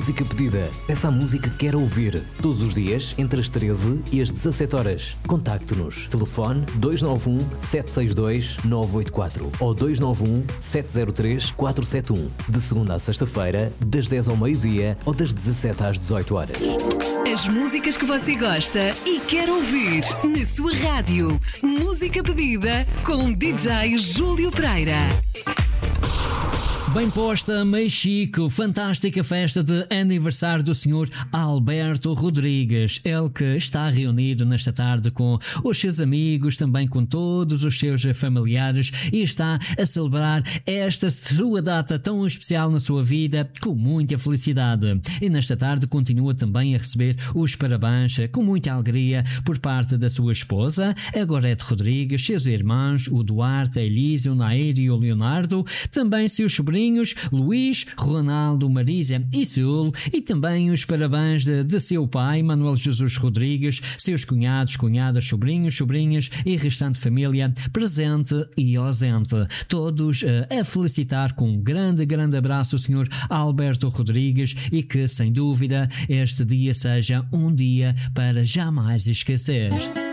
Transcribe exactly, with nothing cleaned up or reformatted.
música pedida. Peça a música que quer ouvir. Todos os dias, entre as treze e as dezassete horas. Contacte-nos. Telefone dois nove um, sete seis dois, nove oito quatro ou dois nove um, sete zero três, quatro sete um. De segunda a sexta-feira, das dez ao meio-dia ou das dezassete às dezoito horas. As músicas que você gosta e quer ouvir na sua rádio. Música pedida com D J Júlio Pereira. Bem posta, meio chique, fantástica festa de aniversário do senhor Alberto Rodrigues. Ele que está reunido nesta tarde com os seus amigos, também com todos os seus familiares e está a celebrar esta sua data tão especial na sua vida com muita felicidade. E nesta tarde continua também a receber os parabéns com muita alegria por parte da sua esposa, a Gorete Rodrigues, seus irmãos, o Duarte, a Elísio, o Nair e o Leonardo, também seus sobrinhos Luís, Ronaldo, Marisa e Saúl, e também os parabéns de, de seu pai, Manuel Jesus Rodrigues, seus cunhados, cunhadas, sobrinhos, sobrinhas e restante família presente e ausente. Todos uh, a felicitar com um grande, grande abraço o senhor Alberto Rodrigues e que, sem dúvida, este dia seja um dia para jamais esquecer.